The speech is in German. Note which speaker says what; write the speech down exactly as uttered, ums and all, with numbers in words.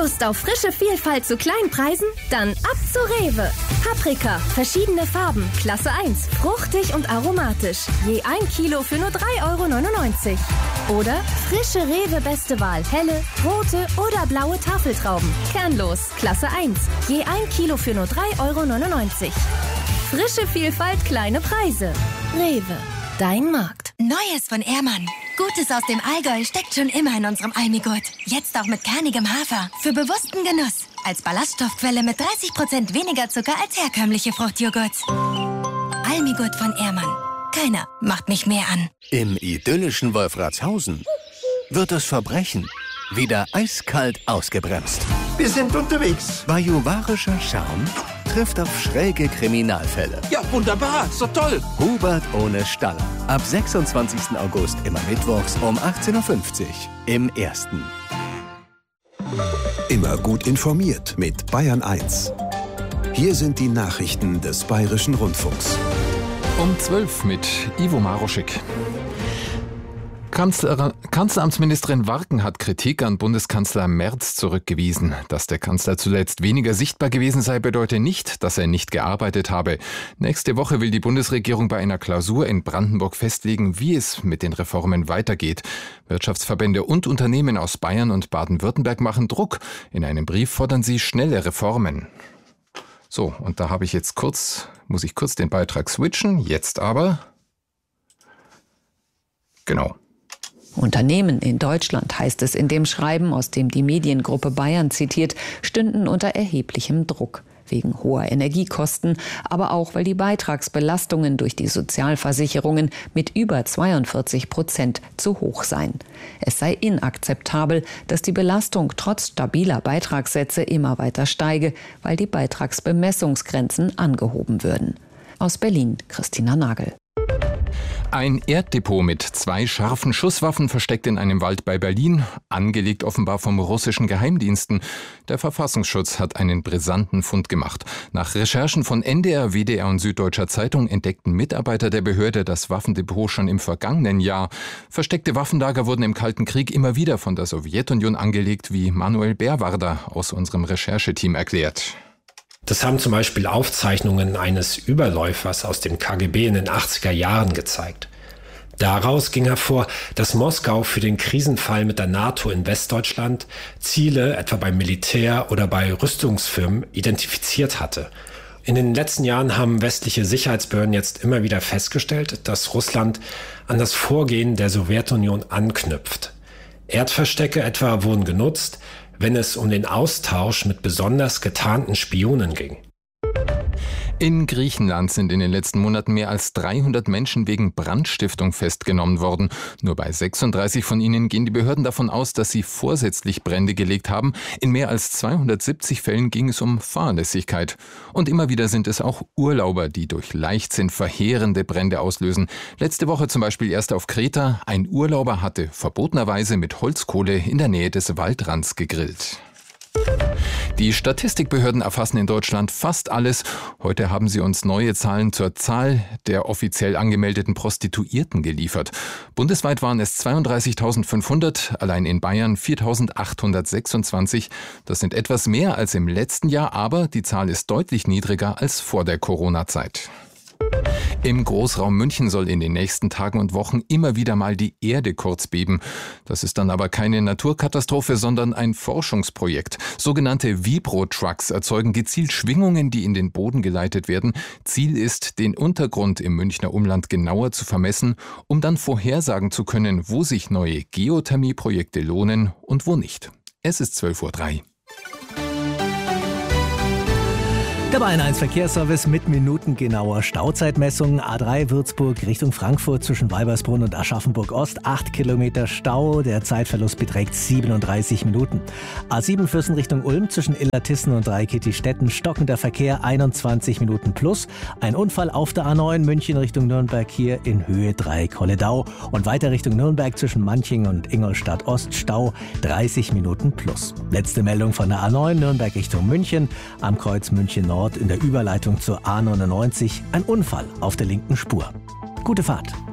Speaker 1: Lust auf frische Vielfalt zu Kleinpreisen? Dann ab zu Rewe. Paprika, verschiedene Farben, Klasse eins, fruchtig und aromatisch. Je ein Kilo für nur drei Euro neunundneunzig. Oder frische Rewe Beste Wahl, helle, rote oder blaue Tafeltrauben. Kernlos, Klasse eins. Je ein Kilo für nur drei Euro neunundneunzig. Frische Vielfalt, kleine Preise. Rewe, dein Markt.
Speaker 2: Neues von Ehrmann. Gutes aus dem Allgäu steckt schon immer in unserem Almigurt. Jetzt auch mit kernigem Hafer. Für bewussten Genuss. Als Ballaststoffquelle mit dreißig Prozent weniger Zucker als herkömmliche Fruchtjoghurts. Almigurt von Ehrmann. Keiner macht mich mehr an.
Speaker 3: Im idyllischen Wolfratshausen wird das Verbrechen wieder eiskalt ausgebremst.
Speaker 4: Wir sind unterwegs.
Speaker 3: Bajuwarischer Charme trifft auf schräge Kriminalfälle.
Speaker 4: Ja, wunderbar. So toll.
Speaker 3: Hubert ohne Staller. Ab sechsundzwanzigsten August immer mittwochs um achtzehn Uhr fünfzig im Ersten.
Speaker 5: Immer gut informiert mit Bayern eins. Hier sind die Nachrichten des Bayerischen Rundfunks.
Speaker 6: Um zwölf mit Ivo Maroschek. Kanzler, Kanzleramtsministerin Warken hat Kritik an Bundeskanzler Merz zurückgewiesen. Dass der Kanzler zuletzt weniger sichtbar gewesen sei, bedeutet nicht, dass er nicht gearbeitet habe. Nächste Woche will die Bundesregierung bei einer Klausur in Brandenburg festlegen, wie es mit den Reformen weitergeht. Wirtschaftsverbände und Unternehmen aus Bayern und Baden-Württemberg machen Druck. In einem Brief fordern sie schnelle Reformen. So, und da habe ich jetzt kurz, muss ich kurz den Beitrag switchen. Jetzt aber. Genau.
Speaker 7: Unternehmen in Deutschland, heißt es in dem Schreiben, aus dem die Mediengruppe Bayern zitiert, stünden unter erheblichem Druck. Wegen hoher Energiekosten, aber auch, weil die Beitragsbelastungen durch die Sozialversicherungen mit über zweiundvierzig Prozent zu hoch seien. Es sei inakzeptabel, dass die Belastung trotz stabiler Beitragssätze immer weiter steige, weil die Beitragsbemessungsgrenzen angehoben würden. Aus Berlin, Christina Nagel.
Speaker 6: Ein Erddepot mit zwei scharfen Schusswaffen versteckt in einem Wald bei Berlin, angelegt offenbar vom russischen Geheimdiensten. Der Verfassungsschutz hat einen brisanten Fund gemacht. Nach Recherchen von N D R, W D R und Süddeutscher Zeitung entdeckten Mitarbeiter der Behörde das Waffendepot schon im vergangenen Jahr. Versteckte Waffenlager wurden im Kalten Krieg immer wieder von der Sowjetunion angelegt, wie Manuel Bärwarder aus unserem Rechercheteam erklärt.
Speaker 8: Das haben zum Beispiel Aufzeichnungen eines Überläufers aus dem K G B in den achtziger Jahren gezeigt. Daraus ging hervor, dass Moskau für den Krisenfall mit der NATO in Westdeutschland Ziele etwa beim Militär oder bei Rüstungsfirmen identifiziert hatte. In den letzten Jahren haben westliche Sicherheitsbehörden jetzt immer wieder festgestellt, dass Russland an das Vorgehen der Sowjetunion anknüpft. Erdverstecke etwa wurden genutzt, wenn es um den Austausch mit besonders getarnten Spionen ging.
Speaker 6: In Griechenland sind in den letzten Monaten mehr als dreihundert Menschen wegen Brandstiftung festgenommen worden. Nur bei sechsunddreißig von ihnen gehen die Behörden davon aus, dass sie vorsätzlich Brände gelegt haben. In mehr als zweihundertsiebzig Fällen ging es um Fahrlässigkeit. Und immer wieder sind es auch Urlauber, die durch Leichtsinn verheerende Brände auslösen. Letzte Woche zum Beispiel erst auf Kreta. Ein Urlauber hatte verbotenerweise mit Holzkohle in der Nähe des Waldrands gegrillt. Die Statistikbehörden erfassen in Deutschland fast alles. Heute haben sie uns neue Zahlen zur Zahl der offiziell angemeldeten Prostituierten geliefert. Bundesweit waren es zweiunddreißigtausendfünfhundert, allein in Bayern viertausendachthundertsechsundzwanzig. Das sind etwas mehr als im letzten Jahr, aber die Zahl ist deutlich niedriger als vor der Corona-Zeit. Im Großraum München soll in den nächsten Tagen und Wochen immer wieder mal die Erde kurz beben. Das ist dann aber keine Naturkatastrophe, sondern ein Forschungsprojekt. Sogenannte Vibro-Trucks erzeugen gezielt Schwingungen, die in den Boden geleitet werden. Ziel ist, den Untergrund im Münchner Umland genauer zu vermessen, um dann vorhersagen zu können, wo sich neue Geothermieprojekte lohnen und wo nicht. Es ist zwölf Uhr drei.
Speaker 9: Der Bayern eins Verkehrsservice mit minutengenauer Stauzeitmessung. A drei Würzburg Richtung Frankfurt zwischen Weibersbrunn und Aschaffenburg Ost. acht Kilometer Stau. Der Zeitverlust beträgt siebenunddreißig Minuten. A sieben Fürsten Richtung Ulm zwischen Illertissen und Dreikitti-Stetten. Stockender Verkehr einundzwanzig Minuten plus. Ein Unfall auf der A neun München Richtung Nürnberg hier in Höhe drei Kolledau. Und weiter Richtung Nürnberg zwischen Manching und Ingolstadt Ost. Stau dreißig Minuten plus. Letzte Meldung von der A neun Nürnberg Richtung München. Am Kreuz München Nord in der Überleitung zur A neunundneunzig ein Unfall auf der linken Spur. Gute Fahrt.